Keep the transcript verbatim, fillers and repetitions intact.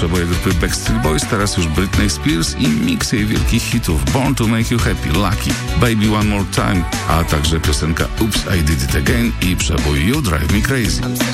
przeboje grupy Backstreet Boys, teraz już Britney Spears i miks jej wielkich hitów Born to Make You Happy, Lucky, Baby One More Time, a także piosenka Oops, I Did It Again i przebój You Drive Me Crazy.